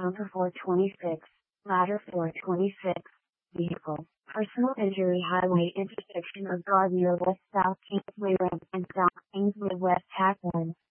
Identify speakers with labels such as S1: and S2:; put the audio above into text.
S1: Bumper 426, Ladder 426, Vehicle, Personal Injury Highway intersection of Gardner West South Kingsway Road and South Kingsway West Hack 1.